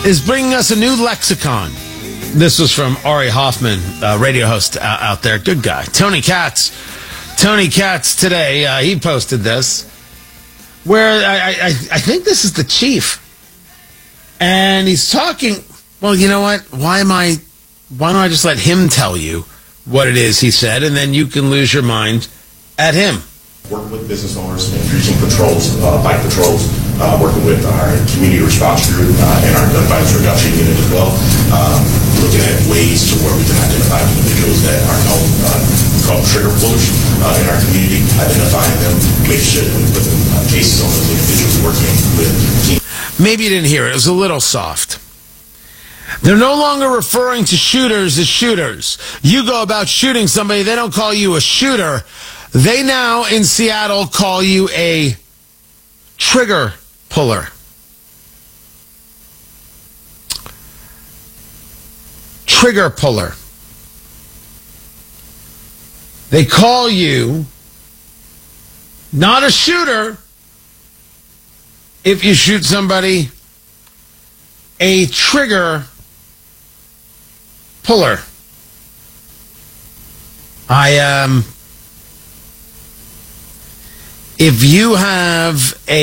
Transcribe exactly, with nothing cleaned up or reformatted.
is bringing us a new lexicon. This was from Ari Hoffman, uh, radio host out, out there. Good guy. Tony Katz. Tony Katz today, uh, he posted this, where I, I, I think this is the chief. And he's talking, well, you know what? Why am I, why don't I just let him tell you what it is he said, and then you can lose your mind at him. Working with business owners, introducing patrols, uh, bike patrols, uh, working with our community response group uh, and our gun violence reduction unit as well, um, looking at ways to where we can identify individuals that are known, uh, called trigger pullers uh, in our community, identifying them, make sure that we put them, uh, cases on those individuals, working with teams. Maybe you didn't hear it. It was a little soft. They're no longer referring to shooters as shooters. You go about shooting somebody, they don't call you a shooter. They now, in Seattle, call you a trigger puller. Trigger puller. They call you not a shooter if you shoot somebody, a trigger puller. I, um... If you have a